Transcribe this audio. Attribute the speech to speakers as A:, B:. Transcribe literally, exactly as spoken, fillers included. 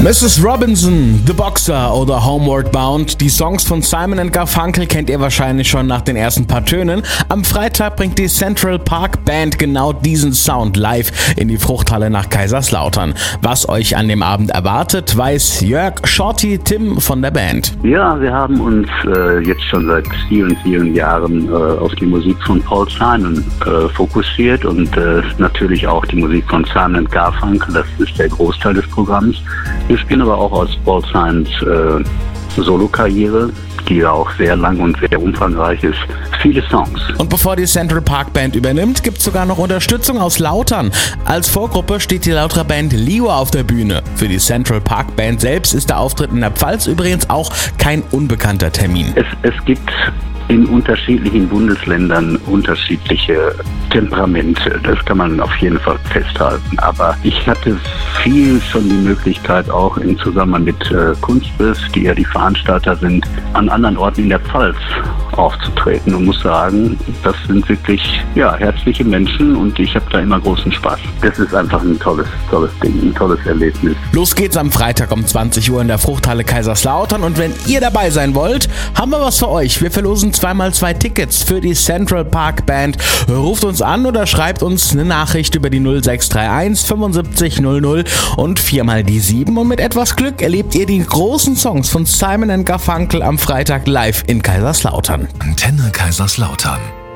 A: Missus Robinson, The Boxer oder Homeward Bound. Die Songs von Simon and Garfunkel kennt ihr wahrscheinlich schon nach den ersten paar Tönen. Am Freitag bringt die Central Park Band genau diesen Sound live in die Fruchthalle nach Kaiserslautern. Was euch an dem Abend erwartet, weiß Jörg Shorty Tim von der Band.
B: Ja, wir haben uns äh, jetzt schon seit vielen, vielen Jahren äh, auf die Musik von Paul Simon äh, fokussiert und äh, natürlich auch die Musik von Simon and Garfunkel. Das ist der Großteil des Programms. Wir spielen aber auch aus Paul Simons äh, Solo-Karriere, die ja auch sehr lang und sehr umfangreich ist, viele Songs.
A: Und bevor die Central Park Band übernimmt, gibt es sogar noch Unterstützung aus Lautern. Als Vorgruppe steht die Lauterer Band Lio auf der Bühne. Für die Central Park Band selbst ist der Auftritt in der Pfalz übrigens auch kein unbekannter Termin.
B: Es, es gibt in unterschiedlichen Bundesländern unterschiedliche Temperamente. Das kann man auf jeden Fall festhalten. Aber ich hatte viel schon die Möglichkeit, auch im Zusammenhang mit äh, Kunstbiss, die ja die Veranstalter sind, an anderen Orten in der Pfalz aufzutreten und muss sagen, das sind wirklich ja, herzliche Menschen und ich habe da immer großen Spaß. Das ist einfach ein tolles, tolles Ding, ein tolles Erlebnis.
A: Los geht's am Freitag um zwanzig Uhr in der Fruchthalle Kaiserslautern und wenn ihr dabei sein wollt, haben wir was für euch. Wir verlosen zweimal zwei Tickets für die Central Park Band. Ruft uns an oder schreibt uns eine Nachricht über die null sechs drei eins fünfundsiebzig null null und viermal die sieben und mit etwas Glück erlebt ihr die großen Songs von Simon and Garfunkel am Freitag live in Kaiserslautern.
C: Antenne Kaiserslautern.